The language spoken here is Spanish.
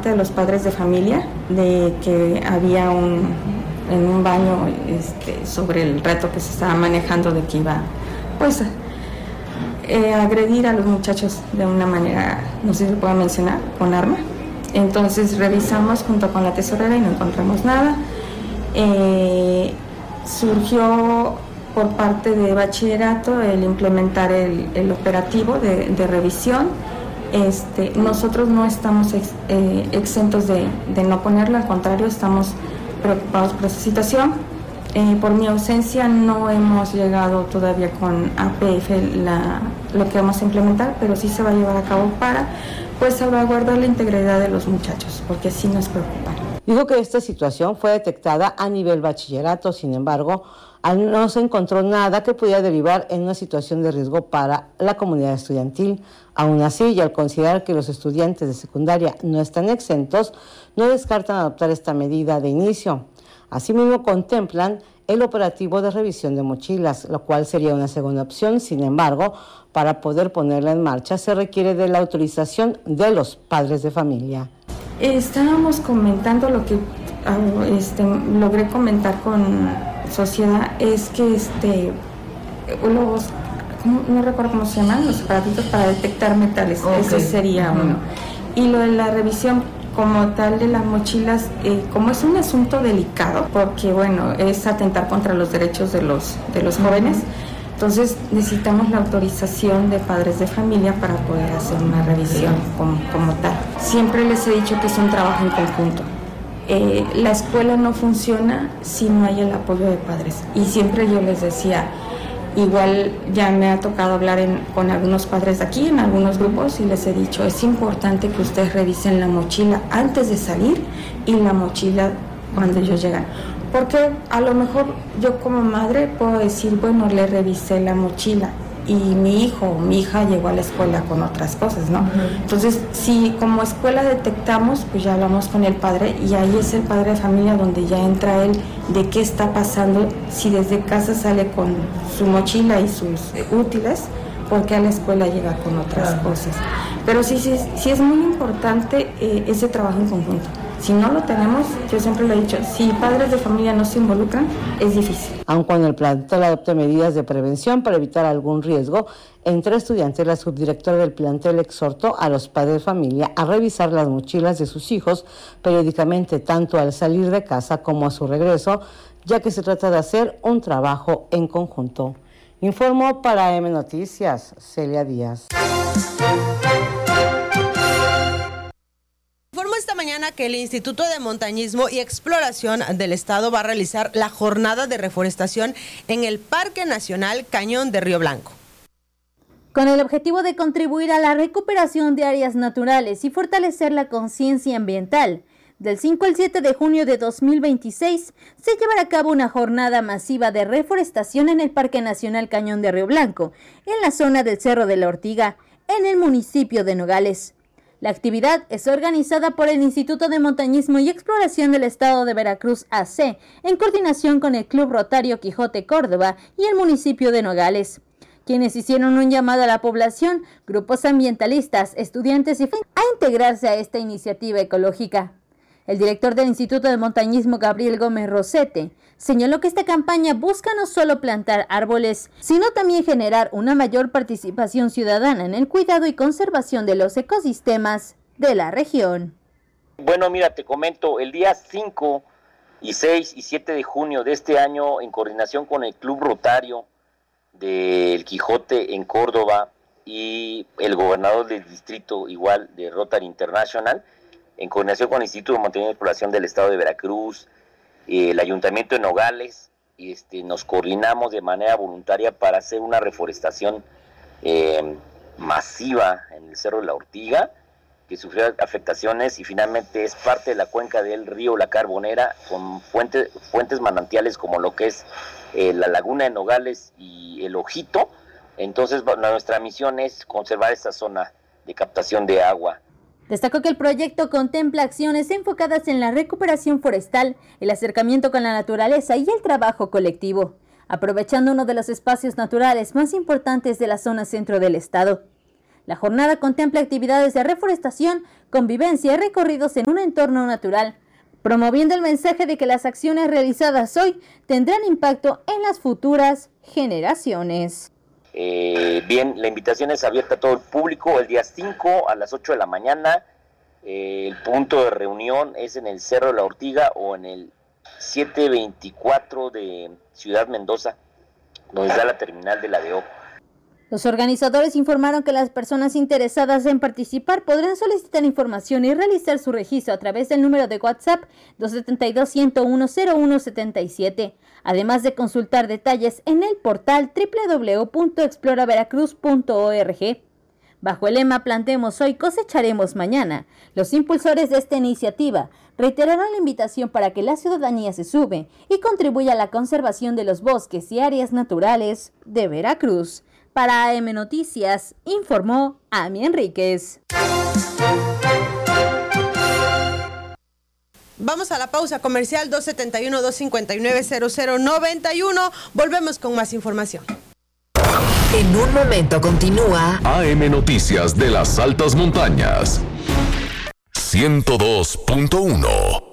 parte de los padres de familia de que había en un baño sobre el reto que se estaba manejando de que iba pues agredir a los muchachos de una manera, no sé si lo puedo mencionar, con arma. Entonces revisamos junto con la tesorera y no encontramos nada. Surgió por parte de bachillerato el implementar el operativo de revisión. Nosotros no estamos exentos de no ponerlo, al contrario, estamos preocupados por esa situación. Por mi ausencia no hemos llegado todavía con APF lo que vamos a implementar, pero sí se va a llevar a cabo para pues salvaguardar la integridad de los muchachos, porque sí nos preocupa. Dijo que esta situación fue detectada a nivel bachillerato, sin embargo, no se encontró nada que pudiera derivar en una situación de riesgo para la comunidad estudiantil. Aún así, y al considerar que los estudiantes de secundaria no están exentos, no descartan adoptar esta medida de inicio. Asimismo, contemplan el operativo de revisión de mochilas, lo cual sería una segunda opción. Sin embargo, para poder ponerla en marcha se requiere de la autorización de los padres de familia. Estábamos comentando lo que logré comentar con sociedad, es que no recuerdo cómo se llaman, los aparatitos para detectar metales, okay. Ese sería uno. Y lo de la revisión como tal de las mochilas, como es un asunto delicado, porque bueno, es atentar contra los derechos de los jóvenes, entonces necesitamos la autorización de padres de familia para poder hacer una revisión como tal. Siempre les he dicho que es un trabajo en conjunto. La escuela no funciona si no hay el apoyo de padres, y siempre yo les decía, igual ya me ha tocado hablar con algunos padres de aquí, en algunos grupos, y les he dicho, es importante que ustedes revisen la mochila antes de salir y la mochila cuando ellos llegan. Porque a lo mejor yo como madre puedo decir, bueno, le revisé la mochila y mi hijo o mi hija llegó a la escuela con otras cosas, ¿no? Entonces, si como escuela detectamos, pues ya hablamos con el padre y ahí es el padre de familia donde ya entra él de qué está pasando, si desde casa sale con su mochila y sus útiles, porque a la escuela llega con otras cosas. Pero sí es muy importante ese trabajo en conjunto. Si no lo tenemos, yo siempre lo he dicho, si padres de familia no se involucran, es difícil. Aun cuando el plantel adopte medidas de prevención para evitar algún riesgo entre estudiantes, la subdirectora del plantel exhortó a los padres de familia a revisar las mochilas de sus hijos periódicamente, tanto al salir de casa como a su regreso, ya que se trata de hacer un trabajo en conjunto. Informó para M Noticias, Celia Díaz. Informó esta mañana que el Instituto de Montañismo y Exploración del Estado va a realizar la jornada de reforestación en el Parque Nacional Cañón de Río Blanco. Con el objetivo de contribuir a la recuperación de áreas naturales y fortalecer la conciencia ambiental, del 5 al 7 de junio de 2026 se llevará a cabo una jornada masiva de reforestación en el Parque Nacional Cañón de Río Blanco, en la zona del Cerro de la Ortiga, en el municipio de Nogales. La actividad es organizada por el Instituto de Montañismo y Exploración del Estado de Veracruz, AC, en coordinación con el Club Rotario Quijote Córdoba y el municipio de Nogales, quienes hicieron un llamado a la población, grupos ambientalistas, estudiantes y a integrarse a esta iniciativa ecológica. El director del Instituto de Montañismo, Gabriel Gómez Rosete, señaló que esta campaña busca no solo plantar árboles, sino también generar una mayor participación ciudadana en el cuidado y conservación de los ecosistemas de la región. Bueno, mira, te comento, el día 5 y 6 y 7 de junio de este año, en coordinación con el Club Rotario del Quijote en Córdoba y el gobernador del distrito igual de Rotary International, en coordinación con el Instituto de Montañismo y Exploración del Estado de Veracruz, el Ayuntamiento de Nogales, nos coordinamos de manera voluntaria para hacer una reforestación masiva en el Cerro de la Ortiga, que sufrió afectaciones y finalmente es parte de la cuenca del río La Carbonera, con fuentes manantiales como lo que es la Laguna de Nogales y el Ojito. Entonces nuestra misión es conservar esta zona de captación de agua. Destacó que el proyecto contempla acciones enfocadas en la recuperación forestal, el acercamiento con la naturaleza y el trabajo colectivo, aprovechando uno de los espacios naturales más importantes de la zona centro del estado. La jornada contempla actividades de reforestación convivencia y recorridos en un entorno natural, promoviendo el mensaje de que las acciones realizadas hoy tendrán impacto en las futuras generaciones. Bien, la invitación es abierta a todo el público el día 5 a las 8 de la mañana. El punto de reunión es en el Cerro de la Ortiga o en el 724 de Ciudad Mendoza, donde está la terminal de la DO. Los organizadores informaron que las personas interesadas en participar podrán solicitar información y realizar su registro a través del número de WhatsApp 272-101-0177, además de consultar detalles en el portal www.exploraveracruz.org. Bajo el lema Plantemos hoy, cosecharemos mañana, los impulsores de esta iniciativa reiteraron la invitación para que la ciudadanía se sume y contribuya a la conservación de los bosques y áreas naturales de Veracruz. Para AM Noticias, informó Ami Enríquez. Vamos a la pausa comercial 271-259-0091. Volvemos con más información. En un momento continúa AM Noticias de las Altas Montañas. 102.1